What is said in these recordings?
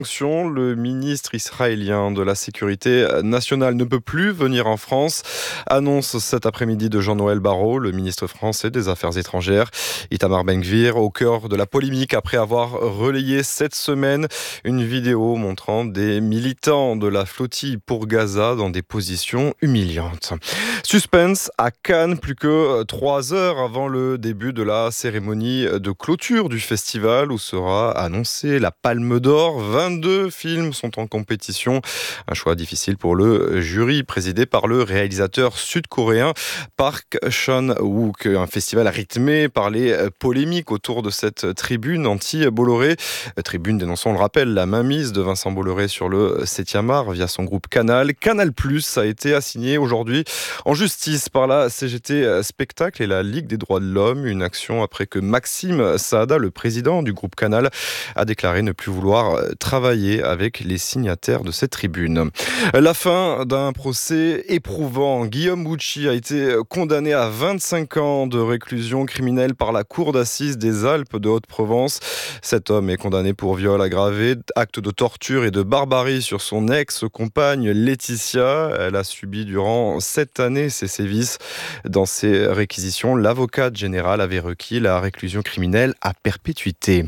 Le ministre israélien de la Sécurité nationale ne peut plus venir en France. Annonce cet après-midi de Jean-Noël Barrot, le ministre français des Affaires étrangères. Itamar Ben-Gvir au cœur de la polémique après avoir relayé cette semaine une vidéo montrant des militants de la flottille pour Gaza dans des positions humiliantes. Suspense à Cannes, plus que 3 heures avant le début de la cérémonie de clôture du festival où sera annoncée la Palme d'Or. 22 films sont en compétition. Un choix difficile pour le jury présidé par le réalisateur sud-coréen Park Chan-wook. Un festival rythmé par les polémiques autour de cette tribune anti-Bolloré. Tribune dénonçant, on le rappelle, la mainmise de Vincent Bolloré sur le 7e art via son groupe Canal. Canal+ a été assigné aujourd'hui en justice par la CGT Spectacle et la Ligue des droits de l'homme. Une action après que Maxime Saada, le président du groupe Canal, a déclaré ne plus vouloir travailler avec les signataires de cette tribune. La fin d'un procès éprouvant. Guillaume Bucci a été condamné à 25 ans de réclusion criminelle par la cour d'assises des Alpes de Haute-Provence. Cet homme est condamné pour viol aggravé, acte de torture et de barbarie sur son ex-compagne Laetitia. Elle a subi durant 7 années ces sévices. Dans ses réquisitions, l'avocat général avait requis la réclusion criminelle à perpétuité.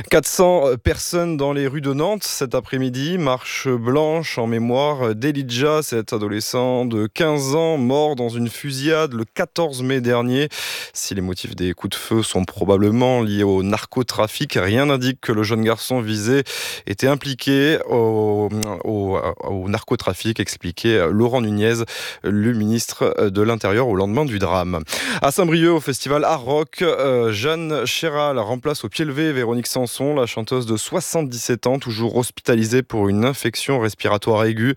400 personnes dans les rues de Nantes cet après-midi, marche blanche en mémoire d'Elijah, cet adolescent de 15 ans mort dans une fusillade le 14 mai dernier. Si les motifs des coups de feu sont probablement liés au narcotrafic, rien n'indique que le jeune garçon visé était impliqué au narcotrafic, expliquait Laurent Nunez, le ministre de l'Intérieur, au lendemain du drame. À Saint-Brieuc, au festival Art Rock, Jeanne Chéral remplace au pied levé Véronique Sanson, la chanteuse de 77 ans, toujours hospitalisée pour une infection respiratoire aiguë.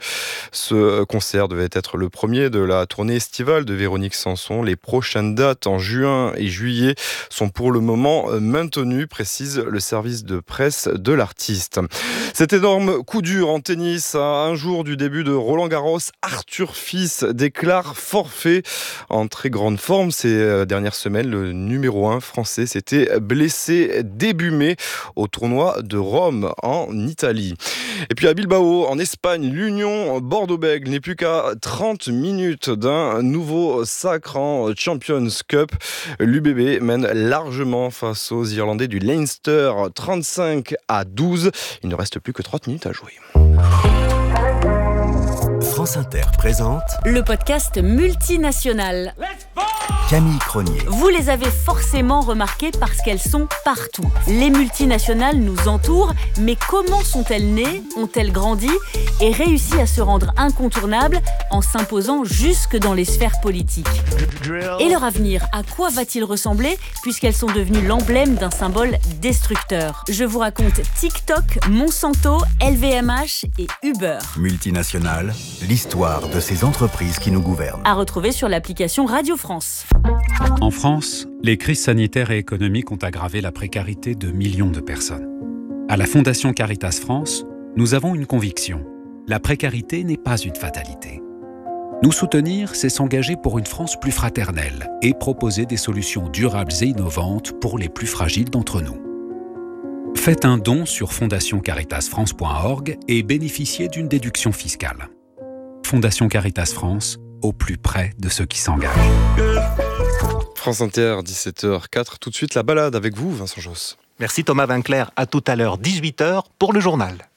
Ce concert devait être le premier de la tournée estivale de Véronique Sanson. Les prochaines dates en juin et juillet sont pour le moment maintenues, précise le service de presse de l'artiste. Cet énorme coup dur en tennis, à un jour du début de Roland-Garros, Arthur Fils déclare forfait. En très grande forme ces dernières semaines, le numéro 1 français s'était blessé début mai au tournoi de Rome en Italie. Et puis à Bilbao, en Espagne, l'Union Bordeaux-Bègles n'est plus qu'à 30 minutes d'un nouveau sacre en Champions Cup. L'UBB mène largement face aux Irlandais du Leinster, 35-12. Il ne reste plus que 30 minutes à jouer. France Inter présente le podcast multinational. Camille Cronier. Vous les avez forcément remarquées parce qu'elles sont partout. Les multinationales nous entourent, mais comment sont-elles nées, ont-elles grandi et réussi à se rendre incontournables en s'imposant jusque dans les sphères politiques ? Et leur avenir, à quoi va-t-il ressembler puisqu'elles sont devenues l'emblème d'un symbole destructeur ? Je vous raconte TikTok, Monsanto, LVMH et Uber. Multinationales, l'histoire de ces entreprises qui nous gouvernent. À retrouver sur l'application Radio France. En France, les crises sanitaires et économiques ont aggravé la précarité de millions de personnes. À la Fondation Caritas France, nous avons une conviction. La précarité n'est pas une fatalité. Nous soutenir, c'est s'engager pour une France plus fraternelle et proposer des solutions durables et innovantes pour les plus fragiles d'entre nous. Faites un don sur fondationcaritasfrance.org et bénéficiez d'une déduction fiscale. Fondation Caritas France, au plus près de ceux qui s'engagent. France Inter, 17h04. Tout de suite, la balade avec vous, Vincent Josse. Merci Thomas Vinclair. À tout à l'heure, 18h, pour le journal.